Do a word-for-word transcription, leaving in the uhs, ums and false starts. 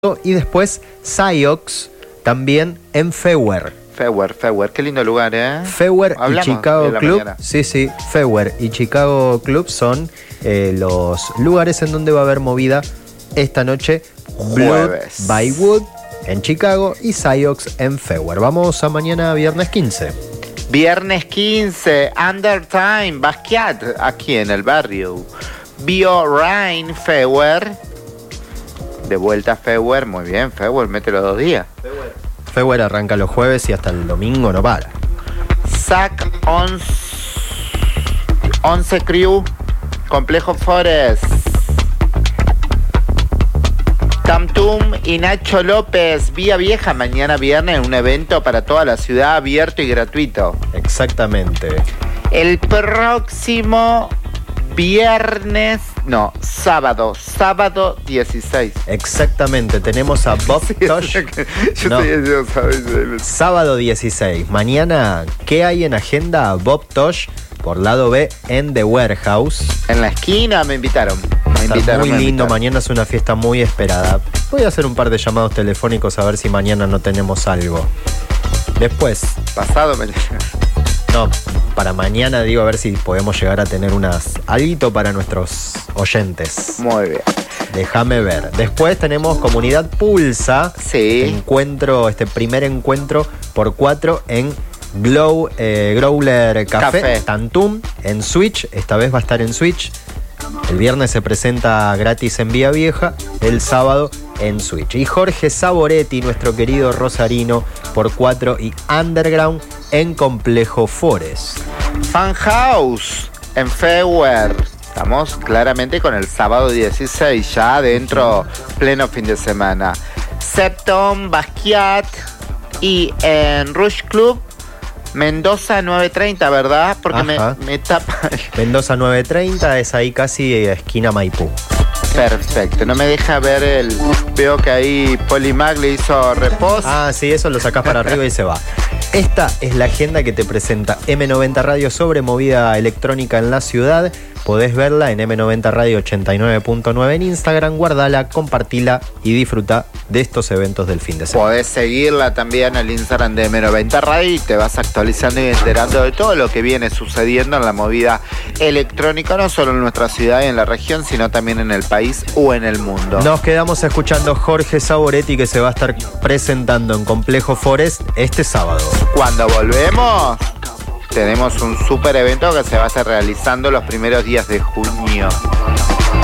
Y después Sayox también en Feuer. Feuer, Feuer, qué lindo lugar, ¿eh? Feuer y Chicago Club. Mañana. Sí, sí, Feuer y Chicago Club son eh, los lugares en donde va a haber movida esta noche. Jueves. Blood by Wood en Chicago y Sayox en Feuer. Vamos a mañana viernes quince. Viernes quince, Undertime, Basquiat, aquí en el barrio. Bio Rain, Feuer. De vuelta a Feuer, muy bien, Feuer, mételo dos días. Feuer. Feuer arranca los jueves y hasta el domingo no para. Sac once Crew, Complejo Forest. Tamtum y Nacho López, Vía Vieja, mañana viernes, un evento para toda la ciudad, abierto y gratuito. Exactamente. El próximo viernes, no, sábado, sábado dieciséis. Exactamente, tenemos a Bob Sí, Tosh. Yo No. estoy diciendo, ¿sabes? Sábado dieciséis. Mañana, ¿qué hay en agenda? Bob Tosh por lado B en The Warehouse. En la esquina me invitaron. Me Va a estar invitaron, muy me lindo, invitaron. mañana es una fiesta muy esperada. Voy a hacer un par de llamados telefónicos a ver si mañana no tenemos algo. Después, Pasado mañana. no, para mañana digo a ver si podemos llegar a tener unas alguito para nuestros oyentes. Muy bien. Déjame ver. Después tenemos Comunidad Pulsa. Sí. Encuentro, este primer encuentro por cuatro en Glow, eh, Growler Café, Café. Tantum, en Switch. Esta vez va a estar en Switch. El viernes se presenta gratis en Vía Vieja, el sábado en Switch. Y Jorge Saboretti, nuestro querido rosarino, por cuatro y Underground en Complejo Forest. Fan House en Feuer. Estamos claramente con el sábado dieciséis, ya adentro, pleno fin de semana. Septon, Basquiat y en Rush Club, Mendoza nueve treinta, ¿verdad? Porque me, Ajá. me tapa. Mendoza nueve treinta, es ahí casi eh, esquina Maipú. Perfecto, no me deja ver el... Veo que ahí Polimag le hizo reposo. Ah, sí, eso lo sacás para arriba y se va. Esta es la agenda que te presenta eme noventa Radio sobre movida electrónica en la ciudad. Podés verla en eme noventa Radio ochenta y nueve punto nueve en Instagram. Guardala, compartila y disfruta de estos eventos del fin de semana. Podés seguirla también al Instagram de eme noventa Radio y te vas actualizando y enterando de todo lo que viene sucediendo en la movida electrónica, no solo en nuestra ciudad y en la región, sino también en el país o en el mundo. Nos quedamos escuchando Jorge Saboretti, que se va a estar presentando en Complejo Forest este sábado. Cuando volvemos, tenemos un super evento que se va a estar realizando los primeros días de junio.